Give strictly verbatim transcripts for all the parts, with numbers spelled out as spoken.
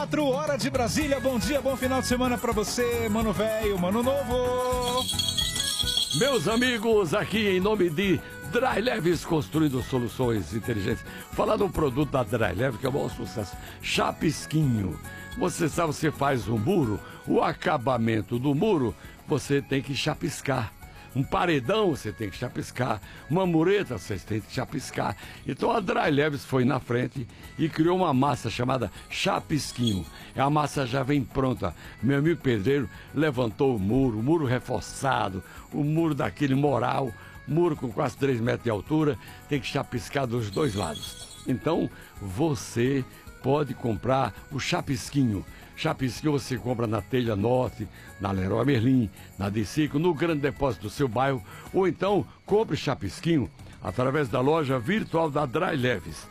Quatro horas de Brasília, bom dia, bom final de semana pra você, mano velho, mano novo. Meus amigos, aqui em nome de Dry Leves, construindo soluções inteligentes. Falar de um produto da Dry Leves que é um bom sucesso, Chapisquinho. Você sabe, você faz um muro, o acabamento do muro, você tem que chapiscar. Um paredão você tem que chapiscar, uma mureta você tem que chapiscar. Então a Dry Leves foi na frente e criou uma massa chamada Chapisquinho. A massa já vem pronta. Meu amigo pedreiro levantou o muro, o muro reforçado, o muro daquele moral, muro com quase três metros de altura, tem que chapiscar dos dois lados. Então você pode comprar o Chapisquinho. Chapisquinho você compra na Telha Norte, na Leroy Merlin, na Dicico, no grande depósito do seu bairro, ou então compre Chapisquinho através da loja virtual da Dry Leves,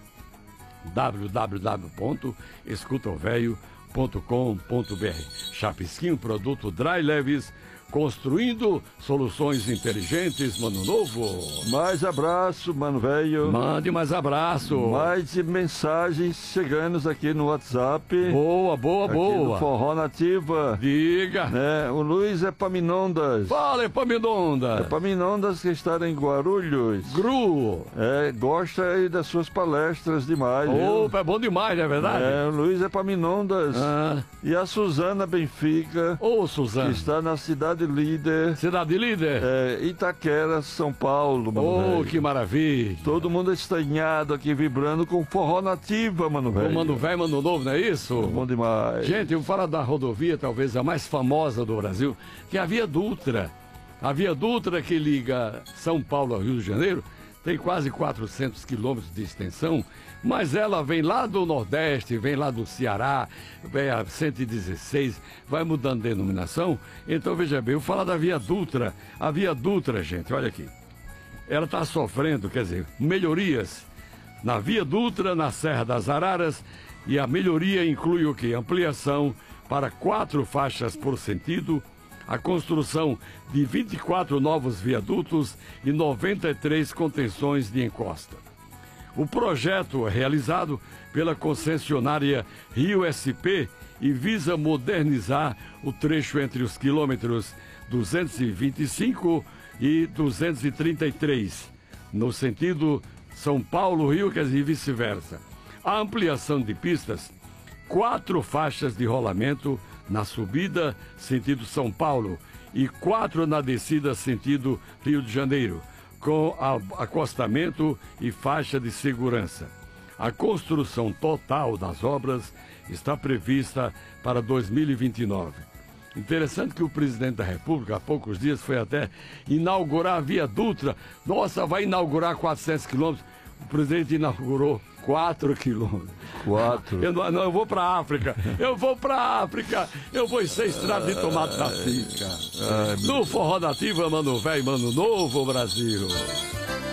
w w w ponto escuta o velho ponto com ponto b r. Chapisquinho, produto Dry Leves, construindo soluções inteligentes, mano novo. Mais abraço, mano velho. Mande mais abraço. Mais mensagens chegando aqui no WhatsApp. Boa, boa, aqui boa. Do Forró Nativa. Diga. Né? O Luiz Epaminondas. Fala, Epaminondas. Epaminondas que está em Guarulhos. Gru. É, gosta aí das suas palestras demais. Opa, é bom demais, não é verdade? É, o Luiz Epaminondas. Ah. E a Suzana Benfica. Ô, Suzana. Que está na cidade líder. Cidade líder? É, Itaquera, São Paulo, mano Oh, velho. que maravilha. Todo mundo estranhado aqui, vibrando com Forró Nativa, mano velho. O mano velho, mano novo, não é isso? Bom demais. Gente, eu vou falar da rodovia, talvez a mais famosa do Brasil, que é a Via Dutra. A Via Dutra que liga São Paulo ao Rio de Janeiro tem quase quatrocentos quilômetros de extensão, mas ela vem lá do Nordeste, vem lá do Ceará, vem a cento e dezesseis, vai mudando de denominação. Então, veja bem, eu vou falar da Via Dutra. A Via Dutra, gente, olha aqui, ela está sofrendo, quer dizer, melhorias na Via Dutra, na Serra das Araras, e a melhoria inclui o quê? Ampliação para quatro faixas por sentido, a construção de vinte e quatro novos viadutos e noventa e três contenções de encosta. O projeto é realizado pela concessionária Rio S P e visa modernizar o trecho entre os quilômetros duzentos e vinte e cinco e duzentos e trinta e três, no sentido São Paulo-Rio, quer dizer, e vice-versa. A ampliação de pistas, quatro faixas de rolamento na subida sentido São Paulo e quatro na descida sentido Rio de Janeiro, com acostamento e faixa de segurança. A construção total das obras está prevista para dois mil e vinte e nove. Interessante que o presidente da República, há poucos dias, foi até inaugurar a Via Dutra. Nossa, vai inaugurar quatrocentos quilômetros. O presidente inaugurou quatro quilômetros. Quatro. Eu, não, eu vou para a África. Eu vou para a África. Eu vou ser estrada de tomate da África. No Forró Nativa, mano velho, mano novo, Brasil.